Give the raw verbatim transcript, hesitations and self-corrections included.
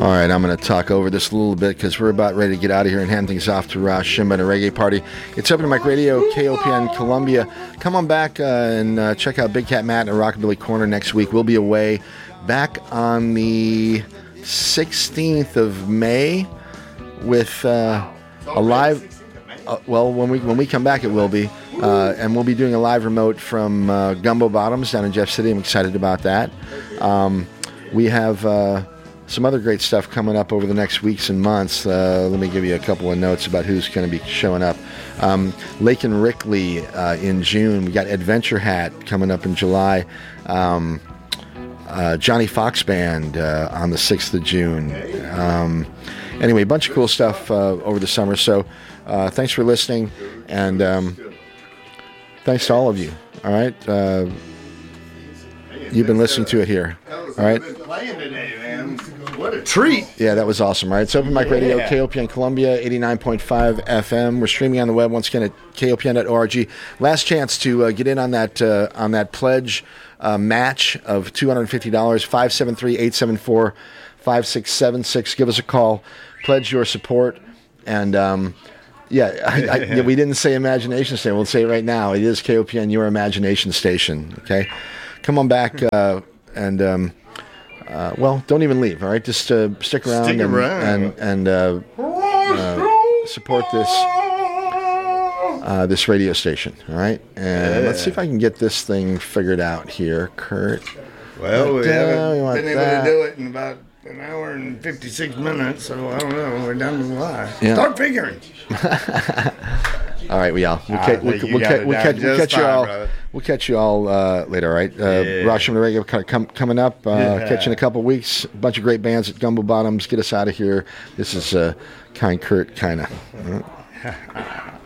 All right, I'm going to talk over this a little bit because we're about ready to get out of here and hand things off to Ross Shimba and a reggae party. It's Open Mic Radio, K O P N Columbia. Come on back uh, and uh, check out Big Cat Matt and Rockabilly Corner next week. We'll be away back on the sixteenth of May with uh, a live... Uh, well, when we when we come back, it will be. Uh, and we'll be doing a live remote from uh, Gumbo Bottoms down in Jeff City. I'm excited about that. Um, we have... Uh, Some other great stuff coming up over the next weeks and months. Uh, let me give you a couple of notes about who's going to be showing up. Um, Lake and Rickley uh, in June. We got Adventure Hat coming up in July. Um, uh, Johnny Fox Band uh, on the sixth of June. Um, anyway, a bunch of cool stuff uh, over the summer. So uh, thanks for listening, and um, thanks to all of you. All right? Uh, you've been listening to it here. All right? What a treat. Yeah, that was awesome, right? It's Open Mic Radio, Yeah. K O P N Columbia, eighty-nine point five F M. We're streaming on the web once again at K O P N dot org. Last chance to uh, get in on that uh, on that pledge uh, match of two hundred fifty dollars, five seven three, eight seven four, five six seven six. Give us a call. Pledge your support. And, um, yeah, I, I, yeah, we didn't say Imagination Station. We'll say it right now. It is K O P N, your imagination station, okay? Come on back uh, and... Um, Uh, well, don't even leave, all right? Just uh, stick around Stick and around. and, and uh, uh, support this uh, this radio station, all right? And Yeah. let's see if I can get this thing figured out here, Kurt. Well, we But, uh, haven't we want been able that. to do it in about an hour and fifty-six minutes, so I don't know. We're down to the wire. Yeah. Start figuring. All right, we all we'll, I ca- think we'll, you we'll, got ca- it we'll, down catch, we'll just catch you fine, all. brother. We'll catch you all uh, later, all right? Uh, Yeah. Ross Shimba Radio co- com- coming up. Uh, Yeah. Catch you in a couple weeks. A bunch of great bands at Gumbo Bottoms. Get us out of here. This is uh, kind Kurt, kind of.